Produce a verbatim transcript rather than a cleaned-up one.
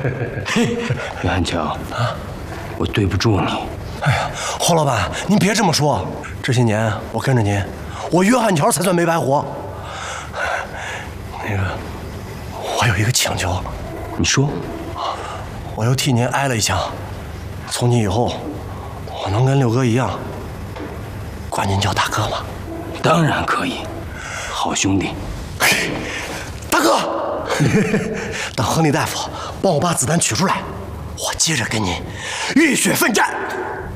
岳汉桥啊，我对不住你。 哎呀，侯老板，您别这么说。这些年我跟着您，我岳汉桥才算没白活。那个，我有一个请求。 你说。 我又替您挨了一枪，从今以后，我能跟六哥一样，管您叫大哥吗？ 当然可以，好兄弟。 大哥，等亨利大夫帮我把子弹取出来，我接着跟您浴血奋战。